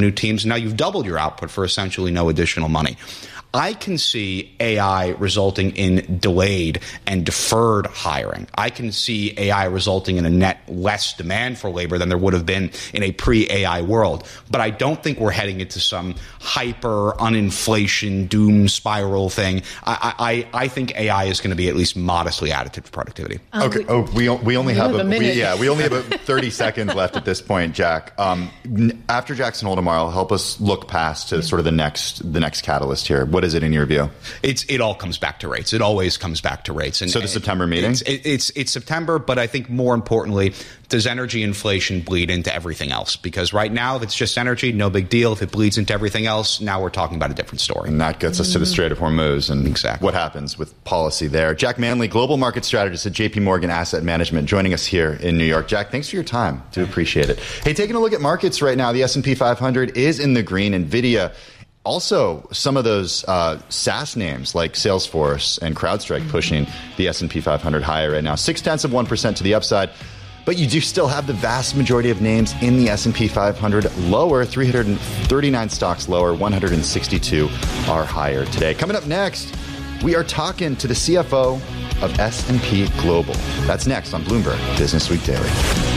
new teams. Now you've doubled your output for essentially no additional money. I can see AI resulting in delayed and deferred hiring. I can see AI resulting in a net less demand for labor than there would have been in a pre-AI world. But I don't think we're heading into some hyper uninflation doom spiral thing. I think AI is going to be at least modestly additive to productivity. Okay. We only have a minute. We only have 30 seconds left at this point, Jack. After Jackson Hole tomorrow, help us look past to sort of the next catalyst here. What is it in your view? It all comes back to rates. It always comes back to rates. And so the September meeting? It's September, but I think more importantly, does energy inflation bleed into everything else? Because right now, if it's just energy, no big deal. If it bleeds into everything else, now we're talking about a different story. And that gets us to the Strait of Hormuz and exactly what happens with policy there. Jack Manley, global market strategist at JP Morgan Asset Management, joining us here in New York. Jack, thanks for your time. Do appreciate it. Hey, taking a look at markets right now, the S&P 500 is in the green. NVIDIA, also some of those SaaS names like Salesforce and CrowdStrike pushing the S&P 500 higher right now. 0.6% to the upside. But you do still have the vast majority of names in the S&P 500 lower, 339 stocks lower, 162 are higher today. Coming up next, we are talking to the CFO of S&P Global. That's next on Bloomberg Business Week Daily.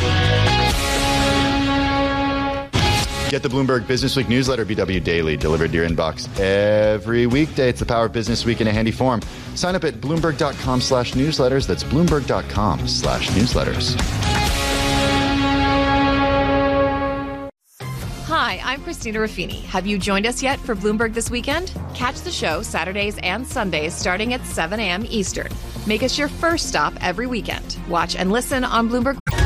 Get the Bloomberg Business Week newsletter, BW Daily, delivered to your inbox every weekday. It's the power of Business Week in a handy form. Sign up at Bloomberg.com/newsletters. That's Bloomberg.com/newsletters. Hi, I'm Christina Ruffini. Have you joined us yet for Bloomberg This Weekend? Catch the show Saturdays and Sundays starting at 7 a.m. Eastern. Make us your first stop every weekend. Watch and listen on Bloomberg.